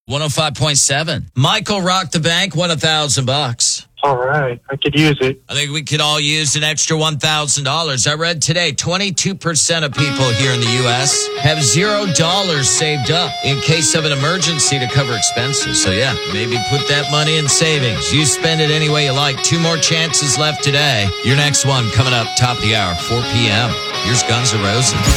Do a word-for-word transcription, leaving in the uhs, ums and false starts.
one oh five point seven. Michael rocked the bank, won a thousand bucks. All right. I could use it. I think we could all use an extra one thousand dollars. I read today twenty-two percent of people here in the U S have zero dollars saved up in case of an emergency to cover expenses. So, yeah, maybe put that money in savings. You spend it any way you like. Two more chances left today. Your next one coming up top of the hour, four p.m. Here's Guns N' Roses.